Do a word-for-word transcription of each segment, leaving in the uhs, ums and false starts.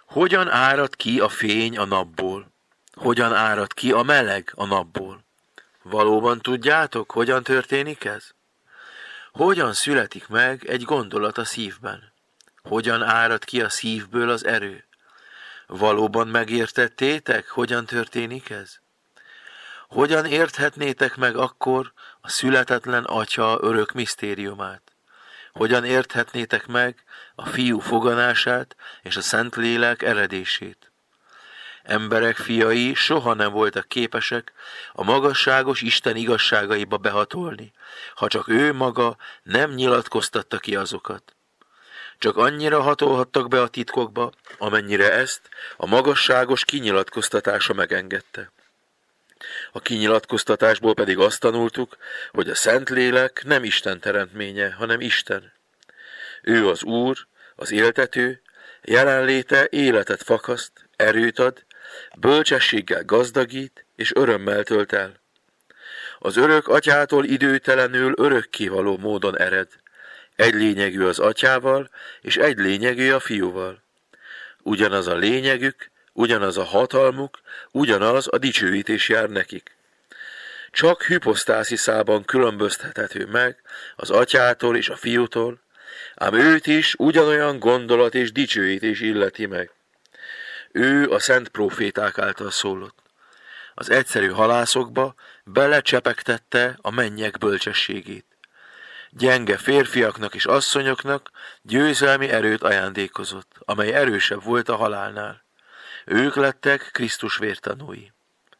Hogyan árad ki a fény a napból? Hogyan árad ki a meleg a napból? Valóban tudjátok, hogyan történik ez? Hogyan születik meg egy gondolat a szívben? Hogyan árad ki a szívből az erő? Valóban megértettétek, hogyan történik ez? Hogyan érthetnétek meg akkor a születetlen Atya örök misztériumát? Hogyan érthetnétek meg a Fiú foganását és a Szentlélek eredését? Emberek fiai soha nem voltak képesek a magasságos Isten igazságaiba behatolni, ha csak ő maga nem nyilatkoztatta ki azokat. Csak annyira hatolhattak be a titkokba, amennyire ezt a magasságos kinyilatkoztatása megengedte. A kinyilatkoztatásból pedig azt tanultuk, hogy a Szentlélek nem Isten teremtménye, hanem Isten. Ő az Úr, az éltető, jelenléte életet fakaszt, erőt ad, bölcsességgel gazdagít és örömmel tölt el. Az örök Atyától időtelenül örökkévaló módon ered. Egy lényegű az Atyával, és egy lényegű a Fiúval. Ugyanaz a lényegük, ugyanaz a hatalmuk, ugyanaz a dicsőítés jár nekik. Csak hüposztásziszában különböztethető meg az Atyától és a Fiútól, ám őt is ugyanolyan gondolat és dicsőítés illeti meg. Ő a szent próféták által szólott. Az egyszerű halászokba belecsepegtette a mennyek bölcsességét. Gyenge férfiaknak és asszonyoknak győzelmi erőt ajándékozott, amely erősebb volt a halálnál. Ők lettek Krisztus vértanúi.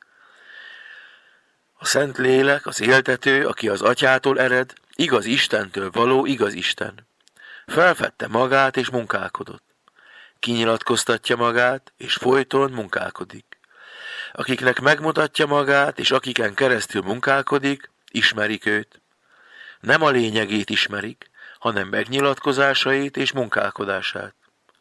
A Szentlélek, az éltető, aki az Atyától ered, igaz Istentől való igaz Isten. Felfedte magát és munkálkodott. Kinyilatkoztatja magát, és folyton munkálkodik. Akiknek megmutatja magát, és akiken keresztül munkálkodik, ismerik őt. Nem a lényegét ismerik, hanem megnyilatkozásait és munkálkodását.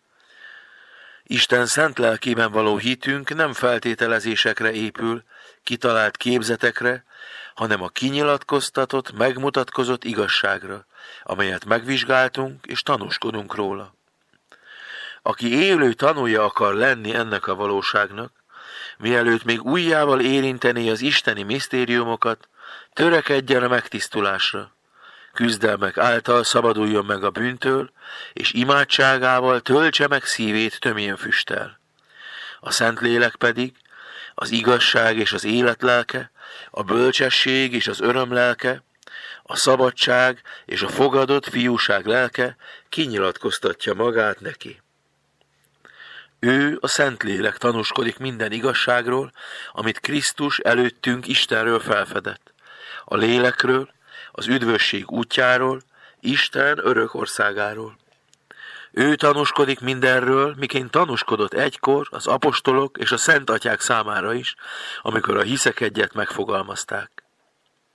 Isten szent lelkében való hitünk nem feltételezésekre épül, kitalált képzetekre, hanem a kinyilatkoztatott, megmutatkozott igazságra, amelyet megvizsgáltunk és tanúskodunk róla. Aki élő tanúja akar lenni ennek a valóságnak, mielőtt még ujjával érintené az isteni misztériumokat, törekedjen a megtisztulásra, küzdelmek által szabaduljon meg a bűntől, és imádságával töltse meg szívét tömén füsttel. A Szentlélek pedig, az igazság és az élet lelke, a bölcsesség és az öröm lelke, a szabadság és a fogadott fiúság lelke kinyilatkoztatja magát neki. Ő, a Szentlélek tanúskodik minden igazságról, amit Krisztus előttünk Istenről felfedett, a lélekről, az üdvösség útjáról, Isten örök országáról. Ő tanúskodik mindenről, miként tanúskodott egykor az apostolok és a szent atyák számára is, amikor a hiszek egyet megfogalmazták.